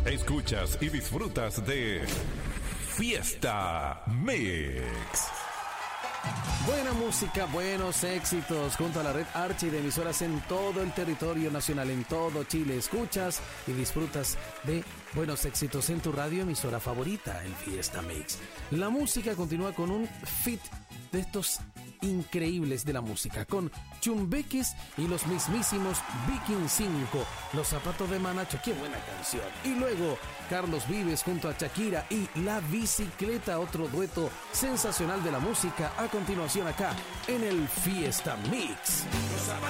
Escuchas y disfrutas de Fiesta Mix. Buena música, buenos éxitos, junto a la red Archi de emisoras en todo el territorio nacional, en todo Chile. Escuchas y disfrutas de buenos éxitos en tu radio emisora favorita, el Fiesta Mix. La música continúa con un fit de estos increíbles de la música, con Chumbeques y los mismísimos Viking 5, Los Zapatos de Manacho, qué buena canción. Y luego Carlos Vives junto a Shakira y La Bicicleta, otro dueto sensacional de la música, a continuación acá en el Fiesta Mix.